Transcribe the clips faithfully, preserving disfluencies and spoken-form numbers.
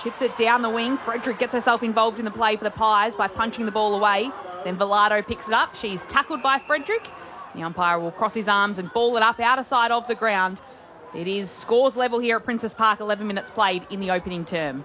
Chips it down the wing. Frederick gets herself involved in the play for the Pies by punching the ball away. Then Velado picks it up. She's tackled by Frederick. The umpire will cross his arms and ball it up outer side of the ground. It is scores level here at Princes Park, eleven minutes played in the opening term.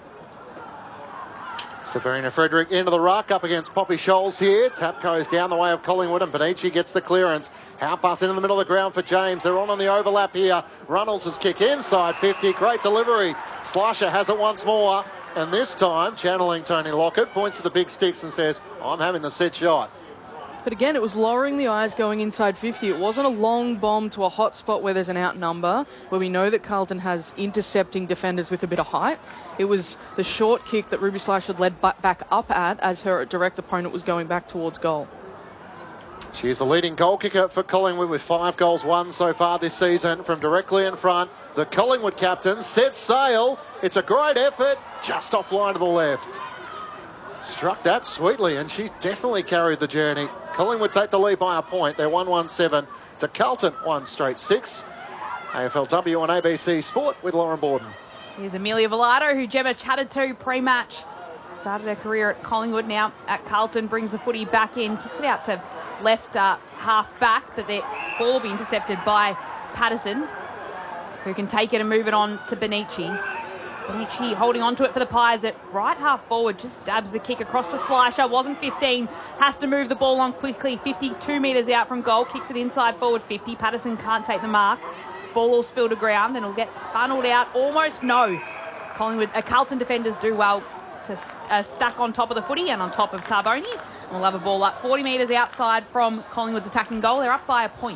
Sabrina Frederick into the ruck up against Poppy Scholes here. Tap goes down the way of Collingwood and Benici gets the clearance. Hound pass into the middle of the ground for James. They're on on the overlap here. Runnels' kick inside fifty. Great delivery. Slasher has it once more. And this time, channeling Tony Lockett, points to the big sticks and says, I'm having the set shot. But again, it was lowering the eyes going inside fifty. It wasn't a long bomb to a hot spot where there's an outnumber, where we know that Carlton has intercepting defenders with a bit of height. It was the short kick that Ruby Slasher led back up at as her direct opponent was going back towards goal. She's the leading goal kicker for Collingwood with five goals won so far this season from directly in front. The Collingwood captain sets sail. It's a great effort, just offline to the left. Struck that sweetly, and she definitely carried the journey. Collingwood take the lead by a point. They're one one seven to Carlton one straight six. A F L W on A B C Sport with Lauren Borden. Here's Amelia Velado, who Gemma chatted to pre-match. Started her career at Collingwood, now at Carlton, brings the footy back in, kicks it out to left uh, half back, but the ball will be intercepted by Patterson, who can take it and move it on to Benici. Benici holding on to it for the Pies at right half forward, just dabs the kick across to Slisher, wasn't fifteen, has to move the ball on quickly, fifty-two metres out from goal, kicks it inside forward fifty, Patterson can't take the mark, ball will spill to ground, then it'll get funneled out, almost no. Collingwood, uh, Carlton defenders do well to uh, stack on top of the footy and on top of Carboni. We'll have a ball up forty metres outside from Collingwood's attacking goal, they're up by a point.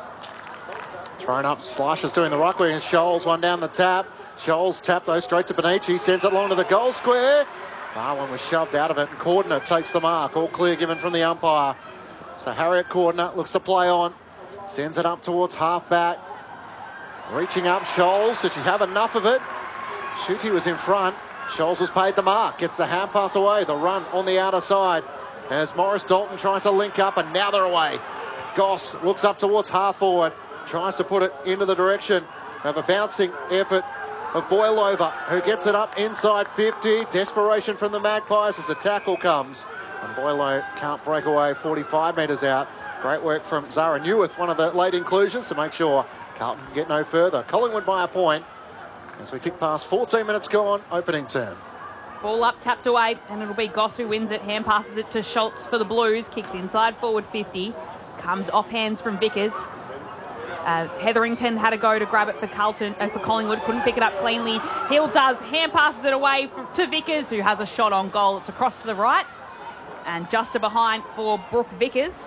Thrown up, Slasher's doing the ruck against Scholes, one down the tap. Scholes tap though straight to Benici, sends it along to the goal square. Darwin was shoved out of it and Cordner takes the mark. All clear given from the umpire. So Harriet Cordner looks to play on. Sends it up towards half back. Reaching up Scholes. Did she have enough of it? Schutte was in front. Scholes has paid the mark. Gets the hand pass away. The run on the outer side as Morris Dalton tries to link up and now they're away. Goss looks up towards half forward. Tries to put it into the direction of a bouncing effort of Boylova, who gets it up inside fifty. Desperation from the Magpies as the tackle comes. And Boylo can't break away forty-five metres out. Great work from Zara Newith, one of the late inclusions, to make sure Carlton can get no further. Collingwood by a point as we tick past fourteen minutes gone, opening term. Ball up, tapped away, and it'll be Goss who wins it. Hand passes it to Schultz for the Blues. Kicks inside forward fifty. Comes off hands from Vickers. Uh, Hetherington had a go to grab it for Carlton, uh, for Collingwood, couldn't pick it up cleanly. Hill does, hand passes it away to Vickers, who has a shot on goal. It's across to the right, and just a behind for Brooke Vickers.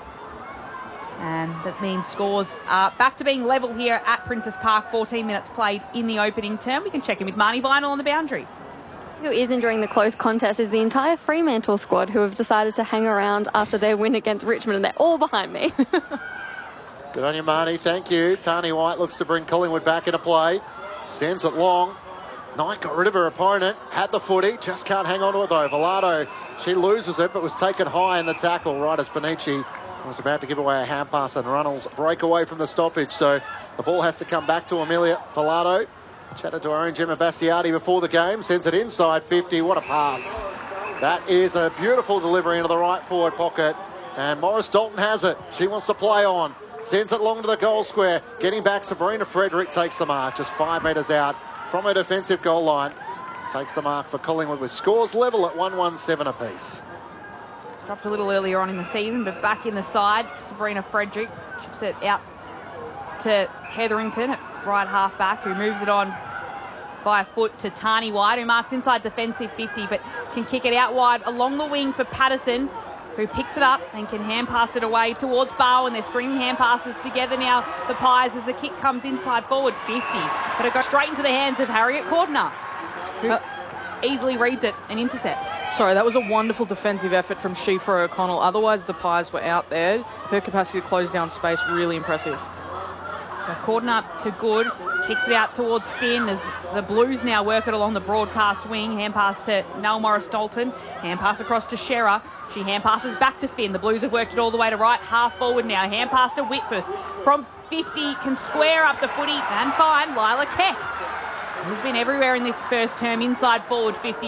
And that means scores are back to being level here at Princes Park. fourteen minutes played in the opening term. We can check in with Marnie Vinyl on the boundary. Who is enjoying the close contest is the entire Fremantle squad, who have decided to hang around after their win against Richmond, and they're all behind me. Good on you, Marnie. Thank you. Tani White looks to bring Collingwood back into play. Sends it long. Knight got rid of her opponent. Had the footy. Just can't hang on to it, though. Velado, she loses it, but was taken high in the tackle right as Benici was about to give away a hand pass, and Runnels break away from the stoppage. So the ball has to come back to Amelia Velado. Chatted to our own Gemma Bastiati before the game. Sends it inside fifty. What a pass. That is a beautiful delivery into the right forward pocket. And Morris Dalton has it. She wants to play on. Sends it long to the goal square. Getting back, Sabrina Frederick takes the mark. Just five metres out from her defensive goal line. Takes the mark for Collingwood with scores level at one one seven apiece. Dropped a little earlier on in the season, but back in the side. Sabrina Frederick chips it out to Hetherington at right half back, who moves it on by a foot to Tani White, who marks inside defensive fifty, but can kick it out wide along the wing for Patterson, who picks it up and can hand pass it away towards Bowen. They're stringing hand passes together now, the Pies, as the kick comes inside forward fifty. But it goes straight into the hands of Harriet Cordner, who uh, easily reads it and intercepts. Sorry, that was a wonderful defensive effort from Shifa O'Connell. Otherwise, the Pies were out there. Her capacity to close down space, really impressive. So Cordner to good, kicks it out towards Finn as the Blues now work it along the broadcast wing. Hand pass to Nell Morris-Dalton, hand pass across to Shearer. She hand passes back to Finn. The Blues have worked it all the way to right, half forward now. Hand pass to Whitworth. From fifty, can square up the footy and find Lila Keck, who's been everywhere in this first term, inside forward fifty.